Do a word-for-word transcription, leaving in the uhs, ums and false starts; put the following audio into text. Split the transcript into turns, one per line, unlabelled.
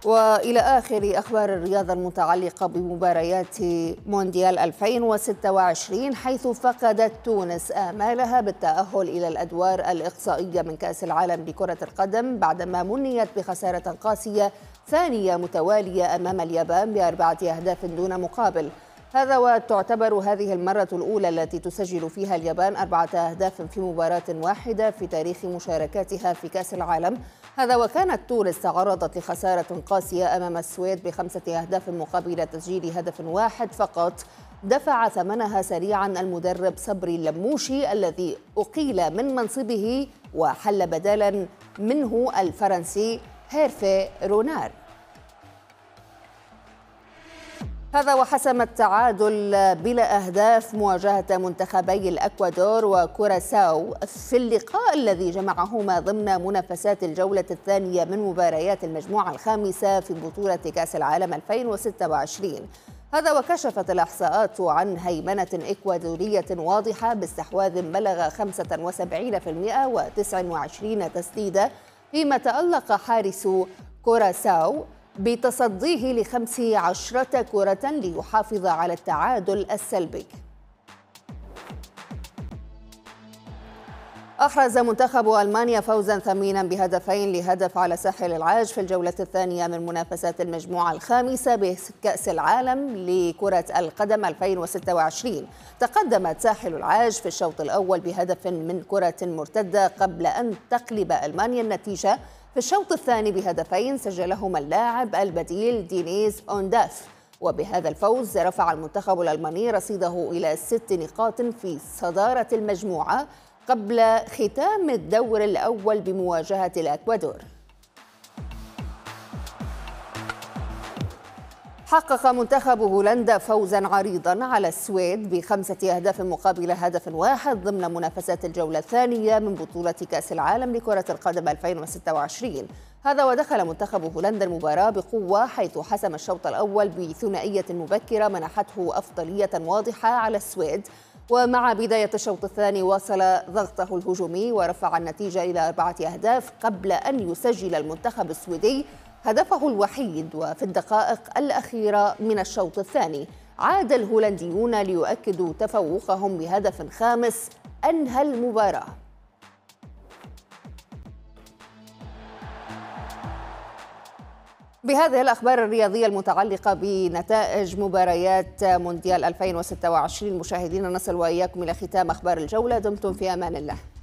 وإلى آخر أخبار الرياضة المتعلقة بمباريات مونديال ألفين وستة وعشرين، حيث فقدت تونس آمالها بالتأهل إلى الأدوار الإقصائية من كأس العالم لكرة القدم بعدما منيت بخسارة قاسية ثانية متوالية أمام اليابان بأربعة أهداف دون مقابل. هذا وتعتبر هذه المرة الأولى التي تسجل فيها اليابان أربعة أهداف في مباراة واحدة في تاريخ مشاركاتها في كأس العالم. هذا وكانت تونس تعرضت لخسارة قاسية أمام السويد بخمسة أهداف مقابل تسجيل هدف واحد فقط. دفع ثمنها سريعا المدرب صبري اللموشي الذي أقيل من منصبه وحل بدلا منه الفرنسي هيرفي رونار. هذا وحسم التعادل بلا أهداف مواجهة منتخبي الأكوادور وكوراساو في اللقاء الذي جمعهما ضمن منافسات الجولة الثانية من مباريات المجموعة الخامسة في بطولة كأس العالم ألفين وستة وعشرين. هذا وكشفت الإحصاءات عن هيمنة إكوادورية واضحة باستحواذ بلغ خمسة وسبعين بالمئة وتسعة وعشرين تسديدة، فيما تألق حارس كوراساو بتصديه لخمس عشرة كرة ليحافظ على التعادل السلبي. أحرز منتخب ألمانيا فوزا ثمينا بهدفين لهدف على ساحل العاج في الجولة الثانية من منافسات المجموعة الخامسة بكأس العالم لكرة القدم ألفين وستة وعشرين. تقدمت ساحل العاج في الشوط الأول بهدف من كرة مرتدة قبل أن تقلب ألمانيا النتيجة في الشوط الثاني بهدفين سجلهما اللاعب البديل دينيز أونداف. وبهذا الفوز رفع المنتخب الألماني رصيده إلى ست نقاط في صدارة المجموعة قبل ختام الدور الأول بمواجهة الأكوادور. حقق منتخب هولندا فوزا عريضا على السويد بخمسة أهداف مقابل هدف واحد ضمن منافسات الجولة الثانية من بطولة كأس العالم لكرة القدم ألفين وستة وعشرين. هذا ودخل منتخب هولندا المباراة بقوة، حيث حسم الشوط الأول بثنائية مبكرة منحته أفضلية واضحة على السويد. ومع بداية الشوط الثاني واصل ضغطه الهجومي ورفع النتيجة إلى أربعة أهداف قبل أن يسجل المنتخب السويدي هدفه الوحيد. وفي الدقائق الأخيرة من الشوط الثاني عاد الهولنديون ليؤكدوا تفوقهم بهدف خامس أنهى المباراة. بهذه الأخبار الرياضية المتعلقة بنتائج مباريات مونديال ألفين وستة وعشرين مشاهدينا، نصل وإياكم إلى ختام أخبار الجولة. دمتم في أمان الله.